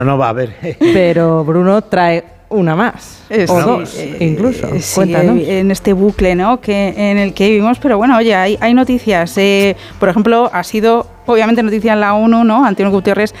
No va a haber. Pero Bruno trae una más, o dos, incluso. Sí, Cuéntanos. en este bucle, ¿no?, en el que vivimos, pero bueno, oye, hay noticias. Por ejemplo, ha sido, obviamente, noticia en la ONU, ¿no? Antonio Guterres